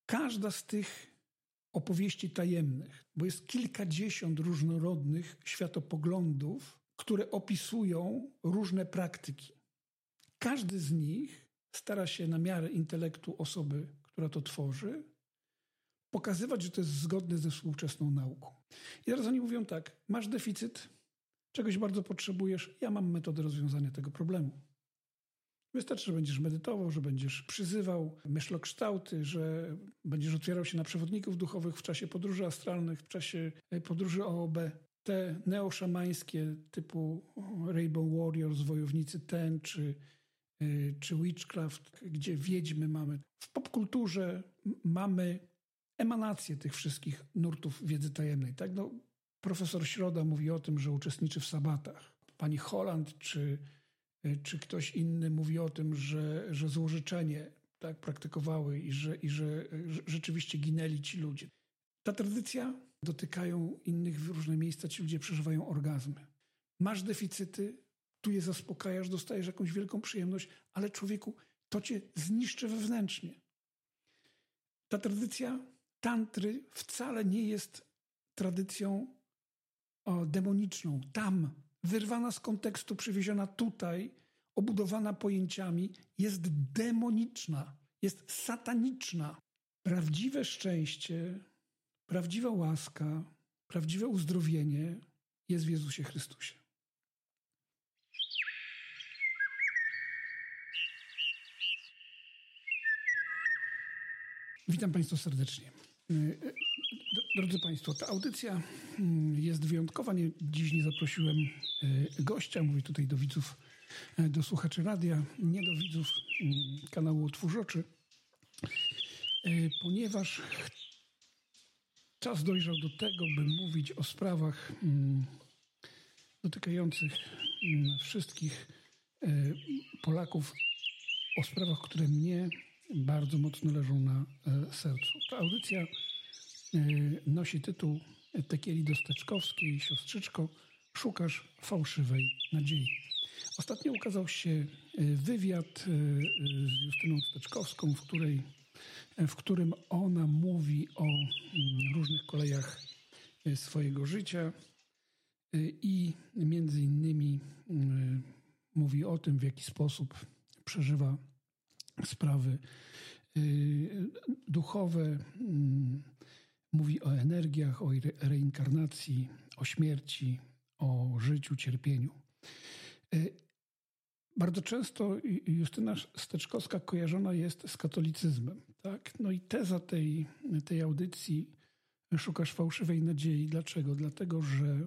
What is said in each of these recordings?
Każda z tych opowieści tajemnych, bo jest kilkadziesiąt różnorodnych światopoglądów, które opisują różne praktyki. Każdy z nich stara się na miarę intelektu osoby, która to tworzy, pokazywać, że to jest zgodne ze współczesną nauką. I teraz oni mówią tak, masz deficyt, czegoś bardzo potrzebujesz, ja mam metodę rozwiązania tego problemu. Wystarczy, że będziesz medytował, że będziesz przyzywał myślokształty, że będziesz otwierał się na przewodników duchowych w czasie podróży astralnych, w czasie podróży OOB. Te neoszamańskie typu Rainbow Warriors, wojownicy Ten czy Witchcraft, gdzie wiedźmy mamy. W popkulturze mamy emanację tych wszystkich nurtów wiedzy tajemnej. Tak? No, profesor Środa mówi o tym, że uczestniczy w sabatach. Pani Holland czy ktoś inny mówi o tym, że złożyczenie tak praktykowały i że rzeczywiście ginęli ci ludzie. Ta tradycja dotykają innych w różne miejsca, ci ludzie przeżywają orgazmy. Masz deficyty, tu je zaspokajasz, dostajesz jakąś wielką przyjemność, ale człowieku, to cię zniszczy wewnętrznie. Ta tradycja tantry wcale nie jest tradycją demoniczną. Tam, wyrwana z kontekstu, przywieziona tutaj, obudowana pojęciami, jest demoniczna, jest sataniczna. Prawdziwe szczęście, prawdziwa łaska, prawdziwe uzdrowienie jest w Jezusie Chrystusie. Witam Państwa serdecznie. Drodzy Państwo, ta audycja jest wyjątkowa. Dziś nie zaprosiłem gościa, mówię tutaj do widzów, do słuchaczy radia, nie do widzów kanału Twórzoczy, ponieważ czas dojrzał do tego, by mówić o sprawach dotykających wszystkich Polaków, o sprawach, które mnie bardzo mocno leżą na sercu. Ta audycja nosi tytuł Tekieli Dosteczkowskiej, siostrzyczko, szukasz fałszywej nadziei. Ostatnio ukazał się wywiad z Justyną Steczkowską, w którym ona mówi o różnych kolejach swojego życia i między innymi mówi o tym, w jaki sposób przeżywa sprawy duchowe, mówi o energiach, o reinkarnacji, o śmierci, o życiu, cierpieniu. Bardzo często Justyna Steczkowska kojarzona jest z katolicyzmem. Tak? No i teza tej audycji szukasz fałszywej nadziei. Dlaczego? Dlatego, że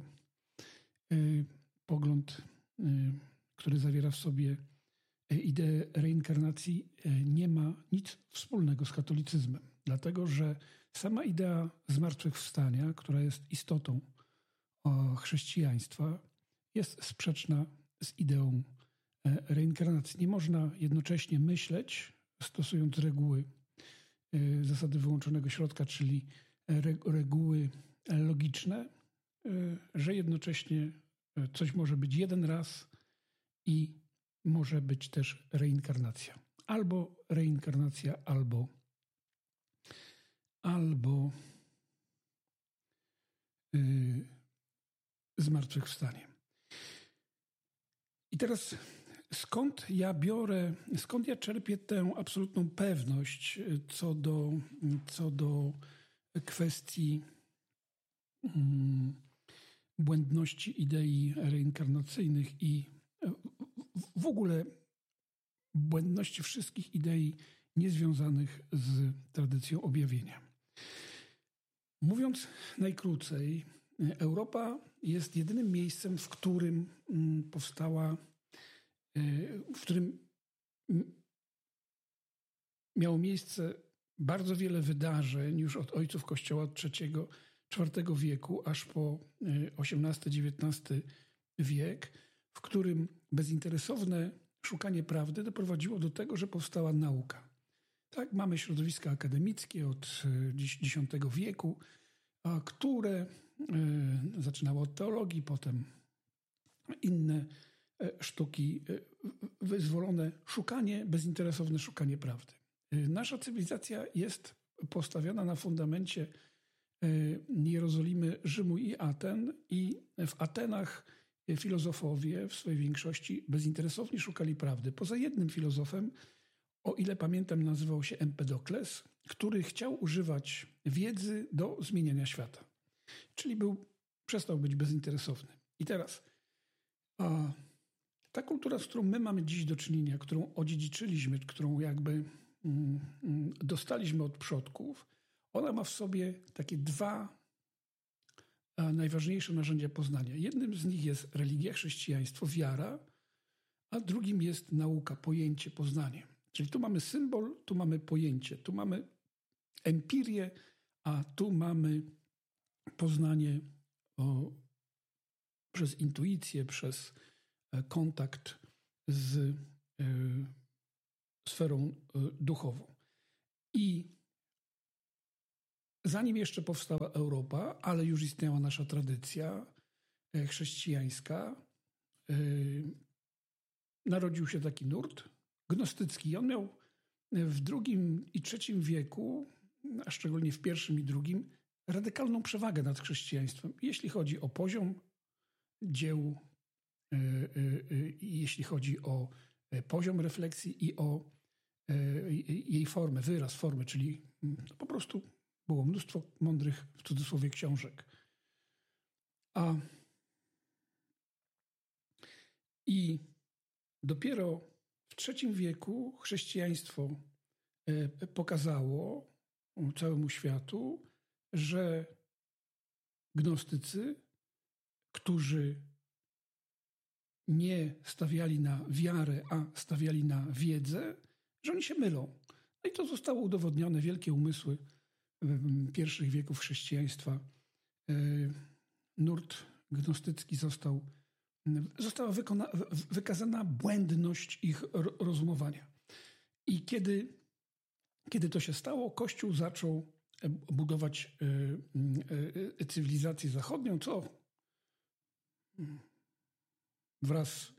pogląd, który zawiera w sobie ideę reinkarnacji, nie ma nic wspólnego z katolicyzmem. Dlatego, że sama idea zmartwychwstania, która jest istotą chrześcijaństwa, jest sprzeczna z ideą reinkarnacji. Nie można jednocześnie myśleć, stosując reguły zasady wyłączonego środka, czyli reguły logiczne, że jednocześnie coś może być jeden raz i może być też reinkarnacja. Albo reinkarnacja, albo zmartwychwstanie. I teraz skąd ja czerpię tę absolutną pewność co do kwestii błędności idei reinkarnacyjnych i w ogóle błędności wszystkich idei niezwiązanych z tradycją objawienia. Mówiąc najkrócej, Europa jest jedynym miejscem, w którym miało miejsce bardzo wiele wydarzeń już od ojców Kościoła od III-IV wieku aż po XVIII-XIX wiek, w którym bezinteresowne szukanie prawdy doprowadziło do tego, że powstała nauka. Tak, mamy środowiska akademickie od X wieku, które zaczynało od teologii, potem inne sztuki, wyzwolone szukanie, bezinteresowne szukanie prawdy. Nasza cywilizacja jest postawiona na fundamencie Jerozolimy, Rzymu i Aten, i w Atenach filozofowie w swojej większości bezinteresownie szukali prawdy. Poza jednym filozofem, o ile pamiętam, nazywał się Empedokles, który chciał używać wiedzy do zmieniania świata. Czyli przestał być bezinteresowny. I teraz ta kultura, z którą my mamy dziś do czynienia, którą odziedziczyliśmy, którą jakby dostaliśmy od przodków, ona ma w sobie takie dwa najważniejsze narzędzia poznania. Jednym z nich jest religia, chrześcijaństwo, wiara, a drugim jest nauka, pojęcie, poznanie. Czyli tu mamy symbol, tu mamy pojęcie, tu mamy empirię, a tu mamy poznanie przez intuicję, przez kontakt z sferą duchową. I zanim jeszcze powstała Europa, ale już istniała nasza tradycja chrześcijańska, narodził się taki nurt gnostycki. On miał w II i III wieku, a szczególnie w I i II, radykalną przewagę nad chrześcijaństwem, jeśli chodzi o poziom dzieł, jeśli chodzi o poziom refleksji i o jej formę, wyraz formy, czyli po prostu było mnóstwo mądrych, w cudzysłowie, książek. I dopiero w III wieku chrześcijaństwo pokazało całemu światu, że gnostycy, którzy nie stawiali na wiarę, a stawiali na wiedzę, że oni się mylą. No i to zostało udowodnione. Wielkie umysły pierwszych wieków chrześcijaństwa. Nurt gnostycki została wykazana błędność ich rozumowania. I kiedy to się stało, Kościół zaczął budować cywilizację zachodnią, co wraz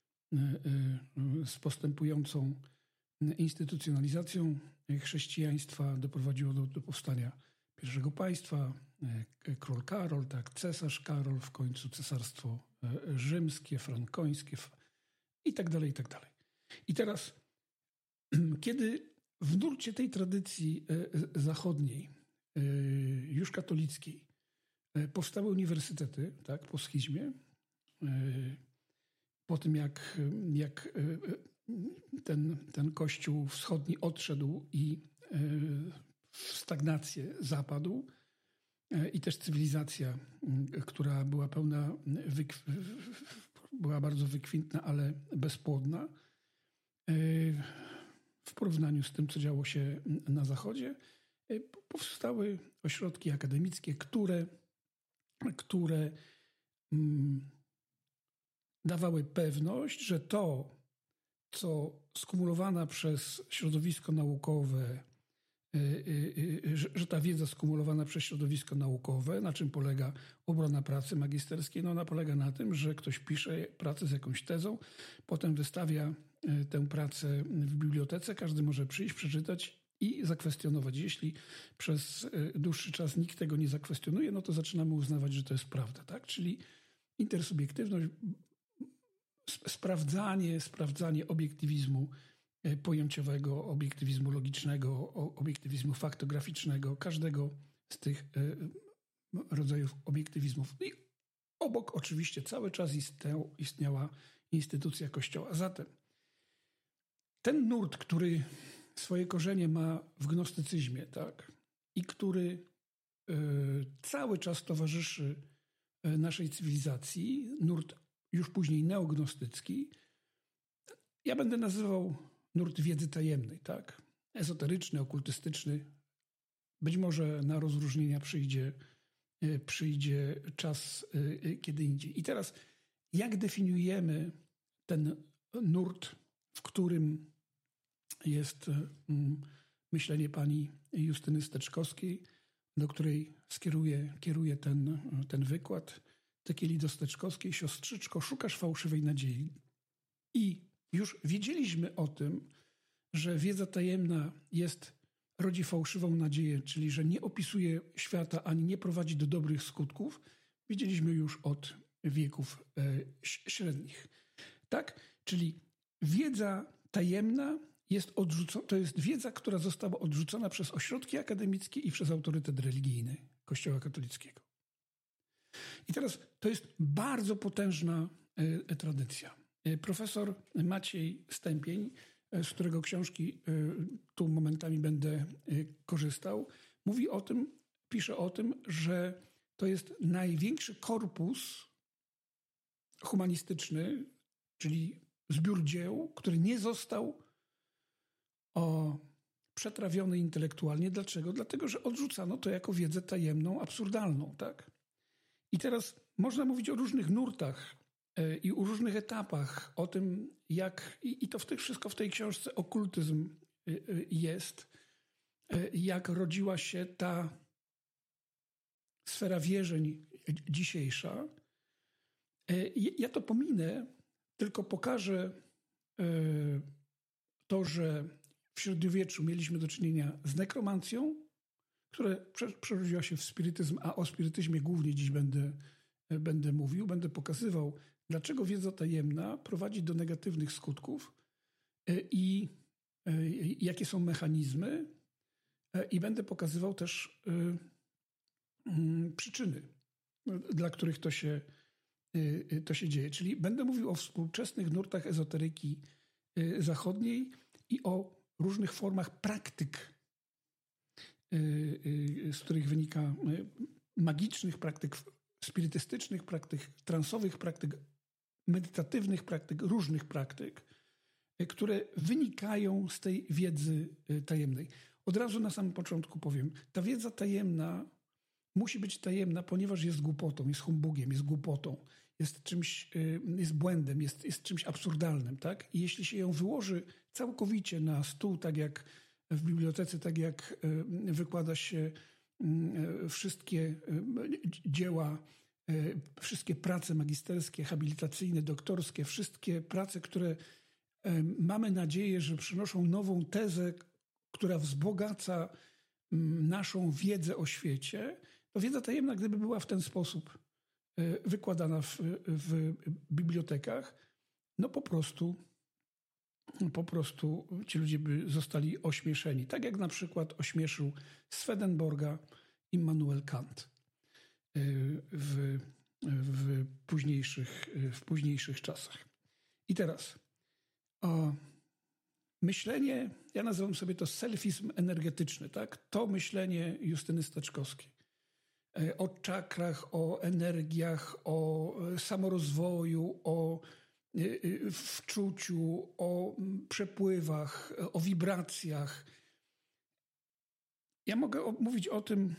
z postępującą instytucjonalizacją chrześcijaństwa doprowadziło do powstania pierwszego państwa, król Karol, tak, cesarz Karol, w końcu cesarstwo rzymskie, frankońskie i tak dalej, i tak dalej. I teraz, kiedy w nurcie tej tradycji zachodniej, już katolickiej, powstały uniwersytety, tak, po schizmie, po tym jak ten Kościół wschodni odszedł i w stagnację zapadł, i też cywilizacja, która była była bardzo wykwintna, ale bezpłodna w porównaniu z tym, co działo się na Zachodzie, powstały ośrodki akademickie, które dawały pewność, że to, co skumulowana przez środowisko naukowe, że ta wiedza skumulowana przez środowisko naukowe, na czym polega obrona pracy magisterskiej? No ona polega na tym, że ktoś pisze pracę z jakąś tezą, potem wystawia tę pracę w bibliotece, każdy może przyjść, przeczytać i zakwestionować. Jeśli przez dłuższy czas nikt tego nie zakwestionuje, no to zaczynamy uznawać, że to jest prawda, tak? Czyli intersubiektywność, sprawdzanie obiektywizmu pojęciowego, obiektywizmu logicznego, obiektywizmu faktograficznego, każdego z tych rodzajów obiektywizmów. I obok oczywiście cały czas istniała instytucja Kościoła. Zatem ten nurt, który swoje korzenie ma w gnostycyzmie, tak, i który cały czas towarzyszy naszej cywilizacji, nurt już później neognostycki, ja będę nazywał nurt wiedzy tajemnej, tak? Ezoteryczny, okultystyczny. Być może na rozróżnienia przyjdzie czas kiedy indziej. I teraz, jak definiujemy ten nurt, w którym jest myślenie pani Justyny Steczkowskiej, do której kieruje ten wykład. Tekielido Steczkowskiej, siostrzyczko, szukasz fałszywej nadziei. I już wiedzieliśmy o tym, że wiedza tajemna jest rodzi fałszywą nadzieję, czyli że nie opisuje świata ani nie prowadzi do dobrych skutków, widzieliśmy już od wieków średnich. Tak? Czyli wiedza tajemna to jest wiedza, która została odrzucona przez ośrodki akademickie i przez autorytet religijny Kościoła katolickiego. I teraz to jest bardzo potężna tradycja. Profesor Maciej Stępień, z którego książki tu momentami będę korzystał, pisze o tym, że to jest największy korpus humanistyczny, czyli zbiór dzieł, który nie został przetrawiony intelektualnie. Dlaczego? Dlatego, że odrzucano to jako wiedzę tajemną, absurdalną. Tak? I teraz można mówić o różnych nurtach i o różnych etapach, o tym, jak, i to wszystko w tej książce Okultyzm jest, jak rodziła się ta sfera wierzeń dzisiejsza. Ja to pominę, tylko pokażę to, że w średniowieczu mieliśmy do czynienia z nekromancją, która przerodziła się w spirytyzm, a o spirytyzmie głównie dziś będę mówił, będę pokazywał, dlaczego wiedza tajemna prowadzi do negatywnych skutków i jakie są mechanizmy, i będę pokazywał też przyczyny, dla których to się dzieje. Czyli będę mówił o współczesnych nurtach ezoteryki zachodniej i o różnych formach praktyk, z których wynika magicznych praktyk, spirytystycznych praktyk, transowych praktyk, medytatywnych praktyk, różnych praktyk, które wynikają z tej wiedzy tajemnej. Od razu na samym początku powiem, ta wiedza tajemna musi być tajemna, ponieważ jest głupotą, jest humbugiem, jest głupotą, jest czymś, jest błędem, jest czymś absurdalnym, tak? I jeśli się ją wyłoży całkowicie na stół, tak jak w bibliotece, tak jak wykłada się wszystkie dzieła, wszystkie prace magisterskie, habilitacyjne, doktorskie, wszystkie prace, które mamy nadzieję, że przynoszą nową tezę, która wzbogaca naszą wiedzę o świecie, to wiedza tajemna, gdyby była w ten sposób wykładana w bibliotekach, no po prostu ci ludzie by zostali ośmieszeni. Tak jak na przykład ośmieszył Swedenborga Immanuel Kant w późniejszych czasach. I teraz myślenie, ja nazywam sobie to selfizm energetyczny, tak? To myślenie Justyny Steczkowskiej o czakrach, o energiach, o samorozwoju, o wczuciu, o przepływach, o wibracjach. Ja mogę mówić o tym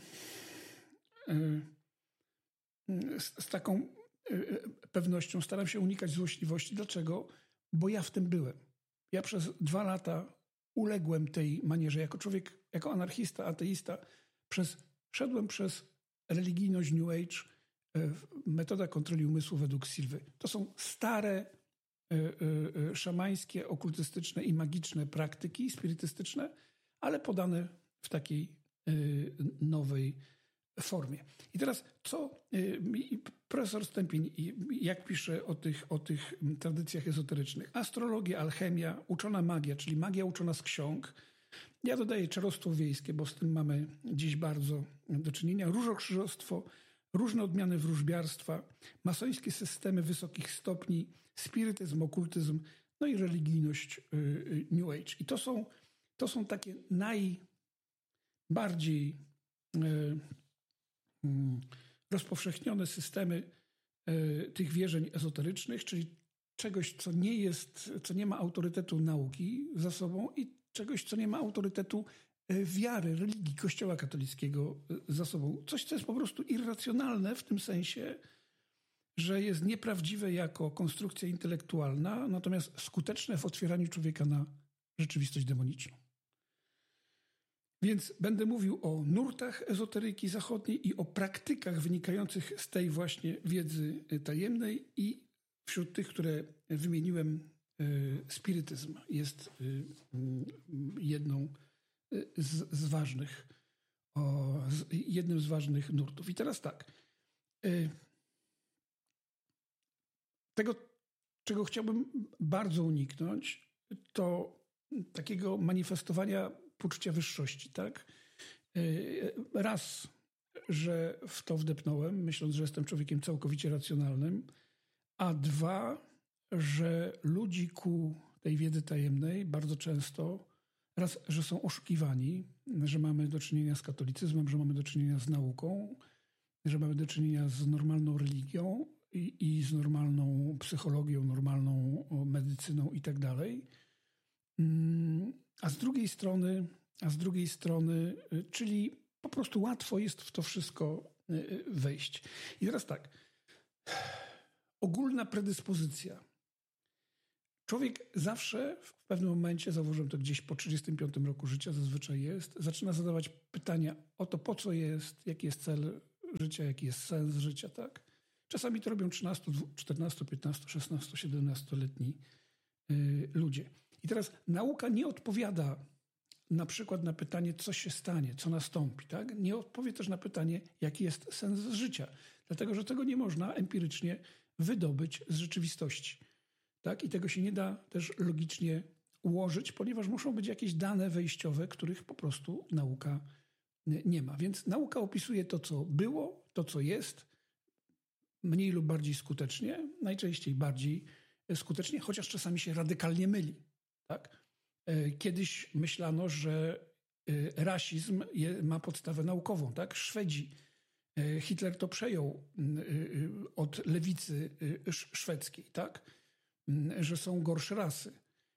z taką pewnością. Staram się unikać złośliwości. Dlaczego? Bo ja w tym byłem. Ja przez 2 lata uległem tej manierze. Jako człowiek, jako anarchista, ateista, szedłem przez religijność New Age, metoda kontroli umysłu według Silwy. To są stare, szamańskie, okultystyczne i magiczne praktyki spirytystyczne, ale podane w takiej nowej formie. I teraz profesor Stępień, jak pisze o tych tradycjach ezoterycznych? Astrologia, alchemia, uczona magia, czyli magia uczona z ksiąg. Ja dodaję czarostwo wiejskie, bo z tym mamy dziś bardzo do czynienia. Różokrzyżostwo, różne odmiany wróżbiarstwa, masońskie systemy wysokich stopni, spirytyzm, okultyzm, no i religijność New Age. I to są takie najbardziej rozpowszechnione systemy tych wierzeń ezoterycznych, czyli czegoś, co nie ma autorytetu nauki za sobą i czegoś, co nie ma autorytetu wiary, religii Kościoła katolickiego za sobą. Coś, co jest po prostu irracjonalne w tym sensie, że jest nieprawdziwe jako konstrukcja intelektualna, natomiast skuteczne w otwieraniu człowieka na rzeczywistość demoniczną. Więc będę mówił o nurtach ezoteryki zachodniej i o praktykach wynikających z tej właśnie wiedzy tajemnej i wśród tych, które wymieniłem, spirytyzm jest jedną jednym z ważnych nurtów. I teraz tak. Tego, czego chciałbym bardzo uniknąć, to takiego manifestowania poczucia wyższości, tak? Raz, że w to wdepnąłem, myśląc, że jestem człowiekiem całkowicie racjonalnym, a dwa, że ludzi ku tej wiedzy tajemnej bardzo często, raz, że są oszukiwani, że mamy do czynienia z katolicyzmem, że mamy do czynienia z nauką, że mamy do czynienia z normalną religią i z normalną psychologią, normalną medycyną i tak dalej. A z drugiej strony, czyli po prostu łatwo jest w to wszystko wejść. I teraz tak, ogólna predyspozycja. Człowiek zawsze w pewnym momencie, zauważyłem to gdzieś po 35 roku życia zazwyczaj jest, zaczyna zadawać pytania o to, po co jest, jaki jest cel życia, jaki jest sens życia, tak? Czasami to robią 13, 14, 15, 16, 17-letni ludzie. I teraz nauka nie odpowiada na przykład na pytanie, co się stanie, co nastąpi, tak? Nie odpowie też na pytanie, jaki jest sens życia, dlatego że tego nie można empirycznie wydobyć z rzeczywistości. Tak? I tego się nie da też logicznie ułożyć, ponieważ muszą być jakieś dane wejściowe, których po prostu nauka nie ma. Więc nauka opisuje to, co było, to, co jest, mniej lub bardziej skutecznie, najczęściej bardziej skutecznie, chociaż czasami się radykalnie myli. Tak? Kiedyś myślano, że rasizm ma podstawę naukową. Tak? Szwedzi, Hitler to przejął od lewicy szwedzkiej, tak? Że są gorsze rasy.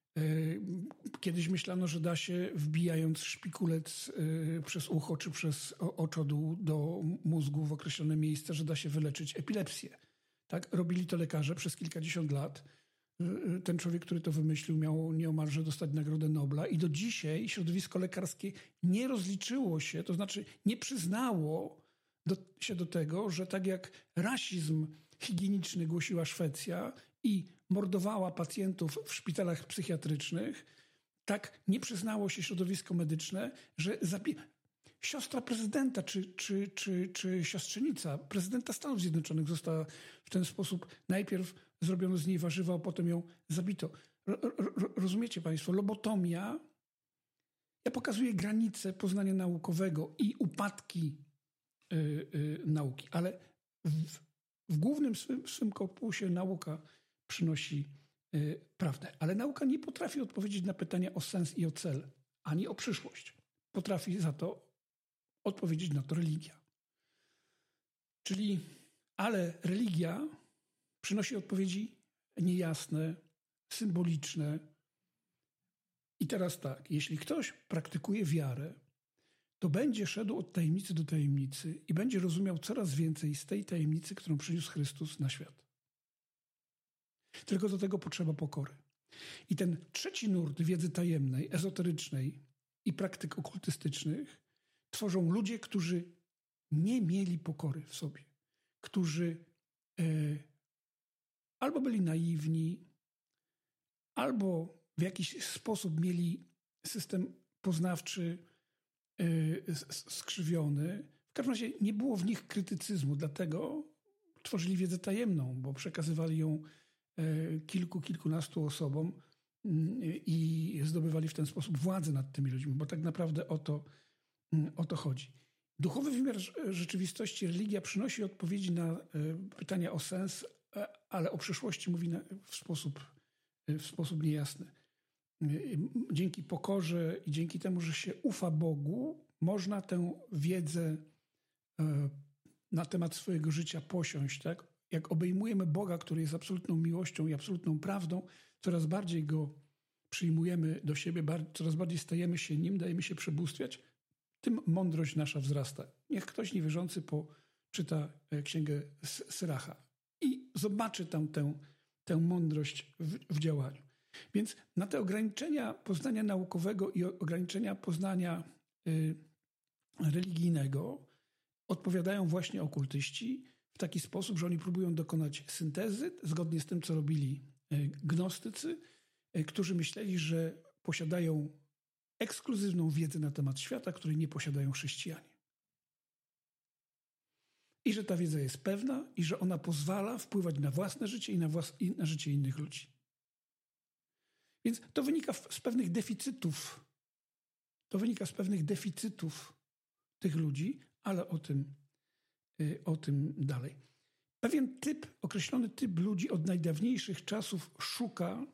Kiedyś myślano, że da się, wbijając szpikulec przez ucho czy przez oczodół do mózgu w określone miejsce, że da się wyleczyć epilepsję. Tak? Robili to lekarze przez kilkadziesiąt lat. Ten człowiek, który to wymyślił, miał nieomalże dostać Nagrodę Nobla i do dzisiaj środowisko lekarskie nie rozliczyło się, to znaczy nie przyznało się do tego, że tak jak rasizm higieniczny głosiła Szwecja i mordowała pacjentów w szpitalach psychiatrycznych, tak nie przyznało się środowisko medyczne, że siostra prezydenta czy siostrzenica prezydenta Stanów Zjednoczonych została w ten sposób, najpierw zrobiono z niej warzywa, a potem ją zabito. Rozumiecie państwo? Lobotomia pokazuje granice poznania naukowego i upadki nauki, ale w głównym swym korpusie nauka przynosi prawdę. Ale nauka nie potrafi odpowiedzieć na pytania o sens i o cel, ani o przyszłość. Potrafi za to odpowiedzieć na to religia. Ale religia przynosi odpowiedzi niejasne, symboliczne. I teraz tak, jeśli ktoś praktykuje wiarę, to będzie szedł od tajemnicy do tajemnicy i będzie rozumiał coraz więcej z tej tajemnicy, którą przyniósł Chrystus na świat. Tylko do tego potrzeba pokory. I ten trzeci nurt wiedzy tajemnej, ezoterycznej i praktyk okultystycznych tworzą ludzie, którzy nie mieli pokory w sobie. Którzy albo byli naiwni, albo w jakiś sposób mieli system poznawczy skrzywiony. W każdym razie nie było w nich krytycyzmu, dlatego tworzyli wiedzę tajemną, bo przekazywali ją kilkunastu osobom i zdobywali w ten sposób władzę nad tymi ludźmi, bo tak naprawdę o to chodzi. Duchowy wymiar rzeczywistości, religia przynosi odpowiedzi na pytania o sens, ale o przyszłości mówi w sposób niejasny. Dzięki pokorze i dzięki temu, że się ufa Bogu, można tę wiedzę na temat swojego życia posiąść. Tak? Jak obejmujemy Boga, który jest absolutną miłością i absolutną prawdą, coraz bardziej Go przyjmujemy do siebie, coraz bardziej stajemy się Nim, dajemy się przebóstwiać, tym mądrość nasza wzrasta. Niech ktoś niewierzący czyta księgę Syracha i zobaczy tam tę mądrość w działaniu. Więc na te ograniczenia poznania naukowego i ograniczenia poznania religijnego odpowiadają właśnie okultyści w taki sposób, że oni próbują dokonać syntezy, zgodnie z tym, co robili gnostycy, którzy myśleli, że posiadają ekskluzywną wiedzę na temat świata, której nie posiadają chrześcijanie. I że ta wiedza jest pewna i że ona pozwala wpływać na własne życie i na życie innych ludzi. Więc to wynika z pewnych deficytów. To wynika z pewnych deficytów tych ludzi, ale o tym dalej. Pewien określony typ ludzi od najdawniejszych czasów szuka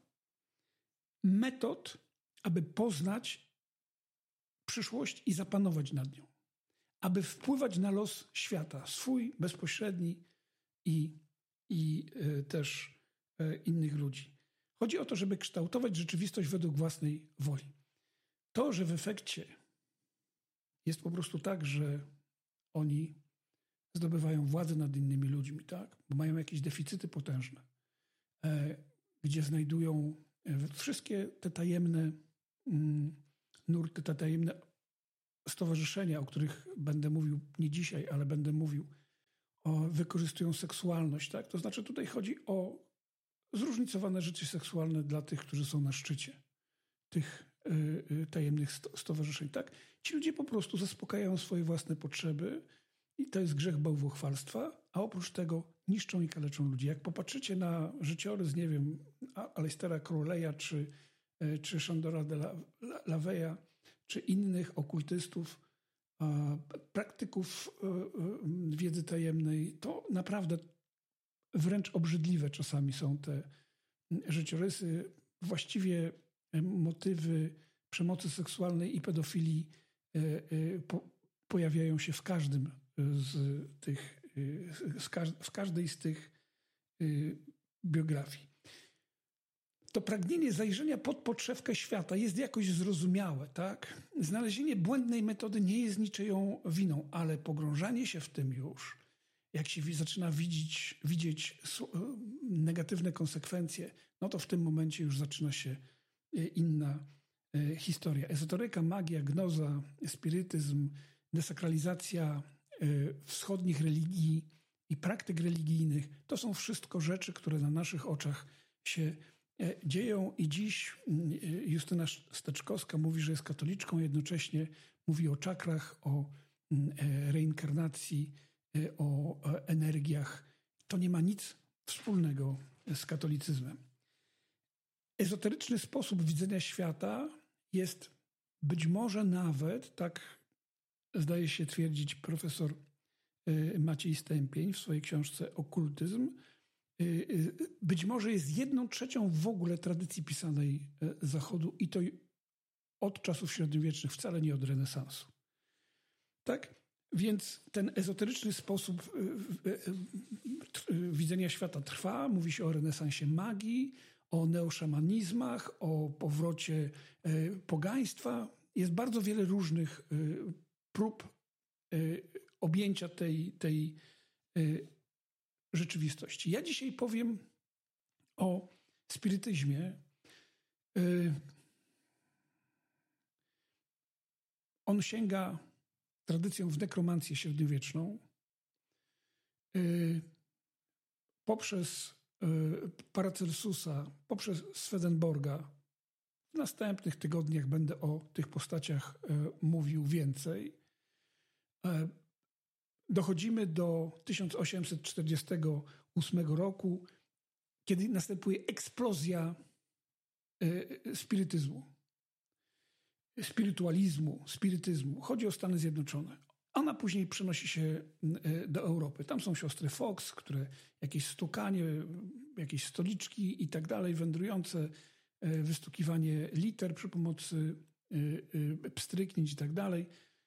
metod, aby poznać przyszłość i zapanować nad nią. Aby wpływać na los świata, swój, bezpośredni i też innych ludzi. Chodzi o to, żeby kształtować rzeczywistość według własnej woli. To, że w efekcie jest po prostu tak, że oni zdobywają władzę nad innymi ludźmi, tak? Bo mają jakieś deficyty potężne, gdzie znajdują wszystkie te tajemne nurty, te tajemne stowarzyszenia, o których będę mówił nie dzisiaj, ale będę mówił, wykorzystują seksualność, tak? To znaczy tutaj chodzi o zróżnicowane życie seksualne dla tych, którzy są na szczycie tych tajemnych stowarzyszeń, tak? Ci ludzie po prostu zaspokajają swoje własne potrzeby i to jest grzech bałwochwalstwa, a oprócz tego niszczą i kaleczą ludzi. Jak popatrzycie na życiorys, nie wiem, Aleisteira Crowley'a czy Shandora de la Veya, czy innych okultystów, praktyków wiedzy tajemnej, to naprawdę wręcz obrzydliwe czasami są te życiorysy. Właściwie motywy przemocy seksualnej i pedofilii pojawiają się w każdym z tych, w każdej z tych biografii. To pragnienie zajrzenia pod podszewkę świata jest jakoś zrozumiałe, tak? Znalezienie błędnej metody nie jest niczyją winą, ale pogrążanie się w tym już, jak się zaczyna widzieć negatywne konsekwencje, no to w tym momencie już zaczyna się inna historia. Ezoteryka, magia, gnoza, spirytyzm, desakralizacja wschodnich religii i praktyk religijnych, to są wszystko rzeczy, które na naszych oczach się dzieją i dziś Justyna Steczkowska mówi, że jest katoliczką, jednocześnie mówi o czakrach, o reinkarnacji, o energiach. To nie ma nic wspólnego z katolicyzmem. Ezoteryczny sposób widzenia świata jest być może nawet, tak zdaje się twierdzić profesor Maciej Stępień w swojej książce Okultyzm, być może jest 1/3 w ogóle tradycji pisanej Zachodu i to od czasów średniowiecznych, wcale nie od renesansu. Tak? Więc ten ezoteryczny sposób widzenia świata trwa. Mówi się o renesansie magii, o neoszamanizmach, o powrocie pogaństwa. Jest bardzo wiele różnych prób objęcia tej rzeczywistości. Ja dzisiaj powiem o spirytyzmie. On sięga tradycją w nekromancję średniowieczną poprzez Paracelsusa, poprzez Swedenborga. W następnych tygodniach będę o tych postaciach mówił więcej. Dochodzimy do 1848 roku, kiedy następuje eksplozja spirytyzmu. Chodzi o Stany Zjednoczone. Ona później przenosi się do Europy. Tam są siostry Fox, które jakieś stukanie, jakieś stoliczki i tak dalej, wędrujące, wystukiwanie liter przy pomocy pstryknięć i tak dalej.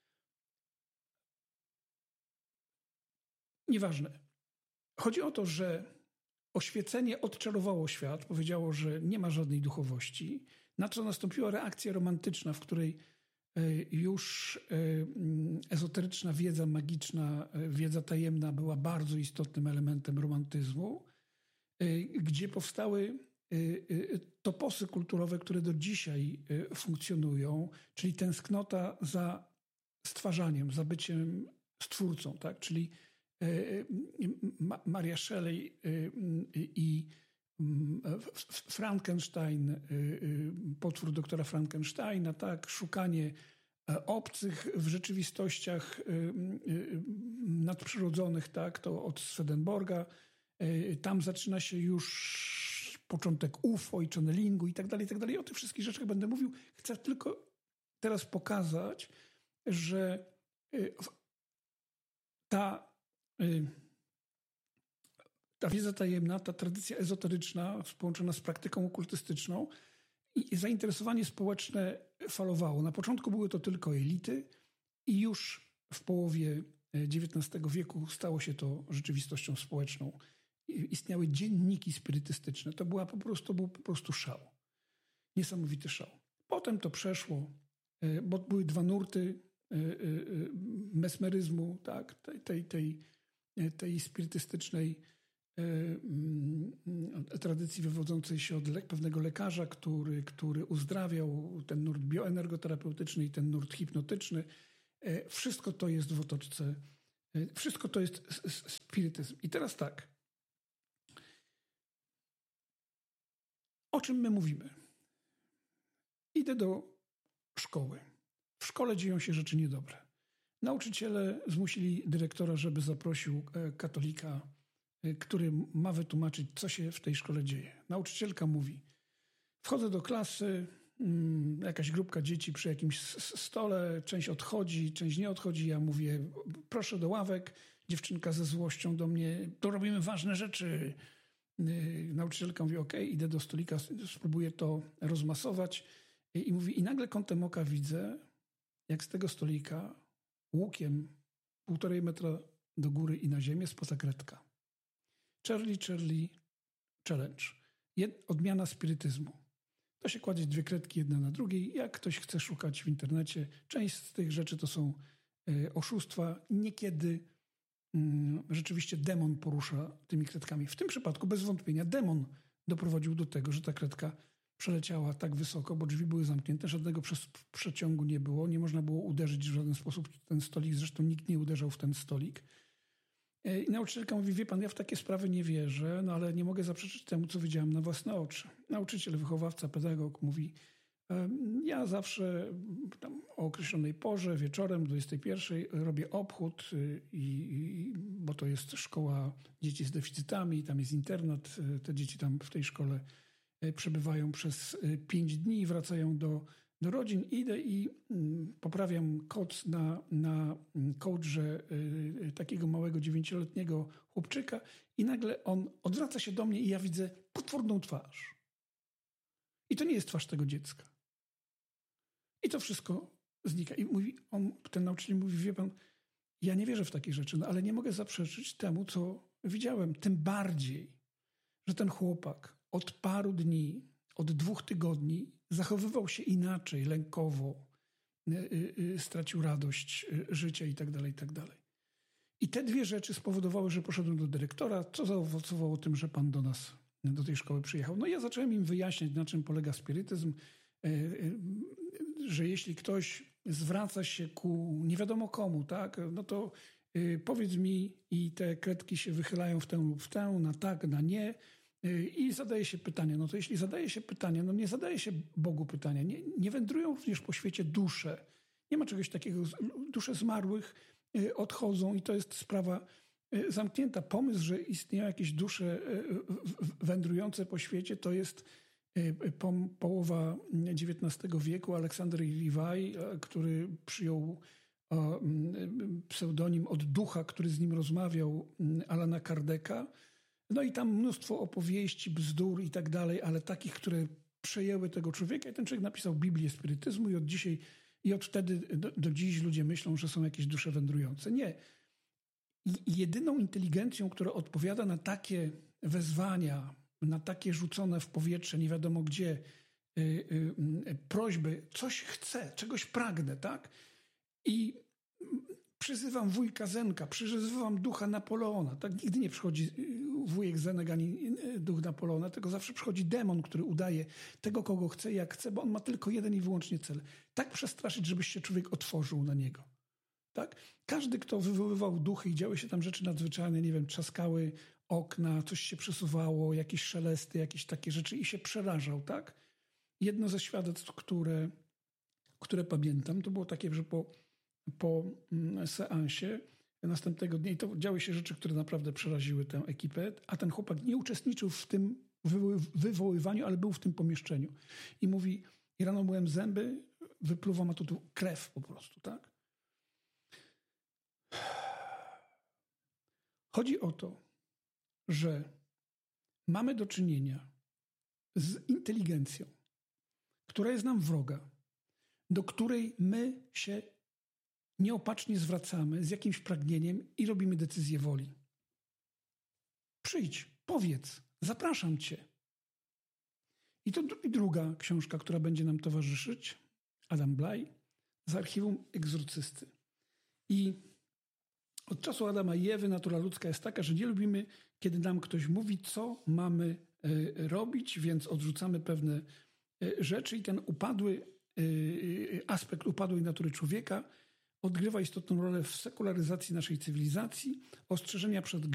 Nieważne. Chodzi o to, że oświecenie odczarowało świat, powiedziało, że nie ma żadnej duchowości, na co nastąpiła reakcja romantyczna, w której już ezoteryczna wiedza magiczna, wiedza tajemna była bardzo istotnym elementem romantyzmu, gdzie powstały toposy kulturowe, które do dzisiaj funkcjonują, czyli tęsknota za stwarzaniem, za byciem stwórcą, tak? Czyli Maria Shelley i Frankenstein, potwór doktora Frankensteina, tak, szukanie obcych w rzeczywistościach nadprzyrodzonych, tak, to od Swedenborga. Tam zaczyna się już początek UFO i channelingu i tak dalej, i tak dalej. O tych wszystkich rzeczach będę mówił. Chcę tylko teraz pokazać, że ta wiedza tajemna, ta tradycja ezoteryczna połączona z praktyką okultystyczną i zainteresowanie społeczne falowało. Na początku były to tylko elity i już w połowie XIX wieku stało się to rzeczywistością społeczną. Istniały dzienniki spirytystyczne. To był po prostu szał. Niesamowity szał. Potem to przeszło, bo były dwa nurty mesmeryzmu, tak, tej spirytystycznej tradycji wywodzącej się od pewnego lekarza, który uzdrawiał, ten nurt bioenergoterapeutyczny i ten nurt hipnotyczny. Wszystko to jest w otoczce, wszystko to jest spirytyzm. I teraz tak, o czym my mówimy? Idę do szkoły. W szkole dzieją się rzeczy niedobre. Nauczyciele zmusili dyrektora, żeby zaprosił katolika, który ma wytłumaczyć, co się w tej szkole dzieje. Nauczycielka mówi: wchodzę do klasy, jakaś grupka dzieci przy jakimś stole, część odchodzi, część nie odchodzi. Ja mówię: proszę do ławek. Dziewczynka ze złością do mnie: to robimy ważne rzeczy. Nauczycielka mówi: okej, idę do stolika, spróbuję to rozmasować. I mówi, i nagle kątem oka widzę, jak z tego stolika łukiem 1,5 metra do góry i na ziemię spada kredka. Charlie Challenge. Odmiana spirytyzmu. To się kładzie 2 kredki jedna na drugiej. Jak ktoś chce szukać w internecie, część z tych rzeczy to są oszustwa. Niekiedy rzeczywiście demon porusza tymi kredkami. W tym przypadku bez wątpienia demon doprowadził do tego, że ta kredka przeleciała tak wysoko, bo drzwi były zamknięte, żadnego przeciągu nie było, nie można było uderzyć w żaden sposób w ten stolik, zresztą nikt nie uderzał w ten stolik. I nauczycielka mówi: wie pan, ja w takie sprawy nie wierzę, no ale nie mogę zaprzeczyć temu, co widziałam na własne oczy. Nauczyciel, wychowawca, pedagog mówi: ja zawsze tam o określonej porze, wieczorem, 21, robię obchód, bo to jest szkoła dzieci z deficytami, tam jest internat, te dzieci tam w tej szkole przebywają przez 5 dni i wracają do rodzin. Idę i poprawiam koc na kołdrze takiego małego 9-letniego chłopczyka i nagle on odwraca się do mnie i ja widzę potworną twarz. I to nie jest twarz tego dziecka. I to wszystko znika. I mówi, ten nauczyciel mówi: wie pan, ja nie wierzę w takie rzeczy, no ale nie mogę zaprzeczyć temu, co widziałem. Tym bardziej, że ten chłopak od paru dni, od 2 tygodni zachowywał się inaczej, lękowo, stracił radość życia i tak dalej, i tak dalej. I te 2 rzeczy spowodowały, że poszedłem do dyrektora, co zaowocowało tym, że pan do nas, do tej szkoły przyjechał. No i ja zacząłem im wyjaśniać, na czym polega spirytyzm, że jeśli ktoś zwraca się ku nie wiadomo komu, tak, no to powiedz mi, i te kredki się wychylają w tę lub w tę, na tak, na nie, i zadaje się pytanie. No to jeśli zadaje się pytanie, no nie zadaje się Bogu pytania. Nie wędrują również po świecie dusze. Nie ma czegoś takiego. Dusze zmarłych odchodzą i to jest sprawa zamknięta. Pomysł, że istnieją jakieś dusze wędrujące po świecie, to jest połowa XIX wieku. Aleksander Lewis, który przyjął pseudonim od ducha, który z nim rozmawiał, Alana Kardeka. No i tam mnóstwo opowieści, bzdur i tak dalej, ale takich, które przejęły tego człowieka. I ten człowiek napisał Biblię spirytyzmu i od wtedy do dziś ludzie myślą, że są jakieś dusze wędrujące. Nie. I jedyną inteligencją, która odpowiada na takie wezwania, na takie rzucone w powietrze, nie wiadomo gdzie, prośby, coś chcę, czegoś pragnę, tak? I przyzywam wujka Zenka, przyzywam ducha Napoleona. Tak? Nigdy nie przychodzi wujek Zenek ani duch Napoleona, tylko zawsze przychodzi demon, który udaje tego, kogo chce, jak chce, bo on ma tylko jeden i wyłącznie cel. Tak przestraszyć, żebyś się człowiek otworzył na niego. Tak? Każdy, kto wywoływał duchy i działy się tam rzeczy nadzwyczajne, nie wiem, trzaskały okna, coś się przesuwało, jakieś szelesty, jakieś takie rzeczy i się przerażał, tak? Jedno ze świadectw, które pamiętam, to było takie, że po seansie następnego dnia, i to działy się rzeczy, które naprawdę przeraziły tę ekipę, a ten chłopak nie uczestniczył w tym wywoływaniu, ale był w tym pomieszczeniu. I mówi, i rano myłem zęby, wypluwam, a tu krew po prostu, tak? Chodzi o to, że mamy do czynienia z inteligencją, która jest nam wroga, do której my się nieopatrznie zwracamy z jakimś pragnieniem i robimy decyzję woli. Przyjdź, powiedz, zapraszam cię. I to druga książka, która będzie nam towarzyszyć, Adam Blaj, z archiwum egzorcysty. I od czasu Adama i Ewy natura ludzka jest taka, że nie lubimy, kiedy nam ktoś mówi, co mamy robić, więc odrzucamy pewne rzeczy i ten aspekt upadłej natury człowieka odgrywa istotną rolę w sekularyzacji naszej cywilizacji, ostrzeżenia przed